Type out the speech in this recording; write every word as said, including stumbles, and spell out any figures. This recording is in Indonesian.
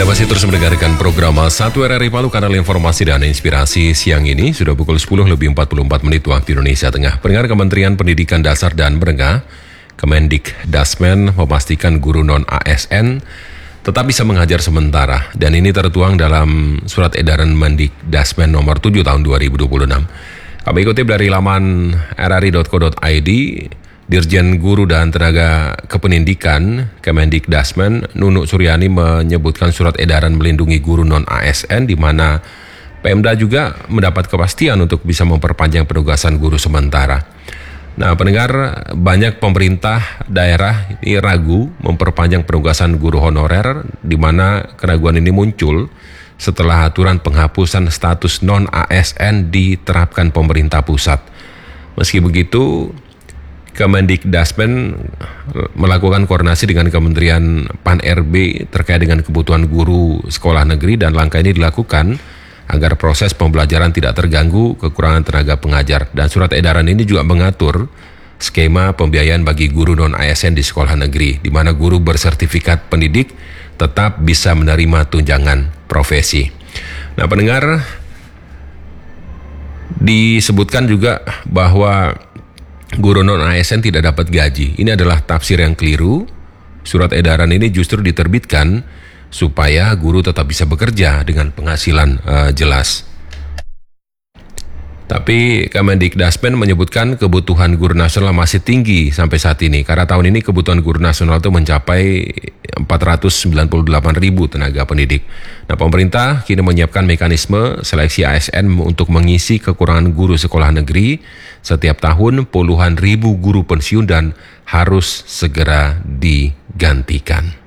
Anda masih terus mendengarkan program satu R R I Palu, kanal informasi dan inspirasi. Siang ini sudah pukul sepuluh lebih empat puluh empat menit waktu Indonesia Tengah. Pendengar, Kementerian Pendidikan Dasar dan Menengah, Kemendikdasmen, memastikan guru non-A S N tetap bisa mengajar sementara. Dan ini tertuang dalam surat edaran Mendikdasmen nomor tujuh tahun dua ribu dua puluh enam. Kami kutip dari laman r r i dot co dot i d. Dirjen Guru dan Tenaga Kependidikan Kemendikdasmen Nunuk Suryani menyebutkan surat edaran melindungi guru non-A S N, di mana Pemda juga mendapat kepastian untuk bisa memperpanjang penugasan guru sementara. Nah, pendengar, banyak pemerintah daerah ini ragu memperpanjang penugasan guru honorer, di mana keraguan ini muncul setelah aturan penghapusan status non-A S N diterapkan pemerintah pusat. Meski begitu, Kemendikdasmen melakukan koordinasi dengan Kementerian Pan R B terkait dengan kebutuhan guru sekolah negeri, dan langkah ini dilakukan agar proses pembelajaran tidak terganggu kekurangan tenaga pengajar. Dan surat edaran ini juga mengatur skema pembiayaan bagi guru non-A S N di sekolah negeri, di mana guru bersertifikat pendidik tetap bisa menerima tunjangan profesi. Nah, pendengar, disebutkan juga bahwa guru non-A S N tidak dapat gaji. Ini adalah tafsir yang keliru. Surat edaran ini justru diterbitkan supaya guru tetap bisa bekerja dengan penghasilan uh, jelas. Tapi Kemendikdasmen menyebutkan kebutuhan guru nasional masih tinggi sampai saat ini, karena tahun ini kebutuhan guru nasional itu mencapai empat ratus sembilan puluh delapan ribu tenaga pendidik. Nah, pemerintah kini menyiapkan mekanisme seleksi A S N untuk mengisi kekurangan guru sekolah negeri. Setiap tahun puluhan ribu guru pensiun dan harus segera digantikan.